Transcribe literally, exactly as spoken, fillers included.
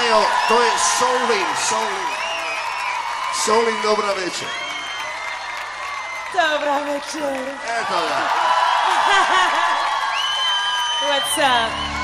Evo, to je Soulin, Soulin. Soulin, dobra večer. Dobra večer. Eto ga. What's up?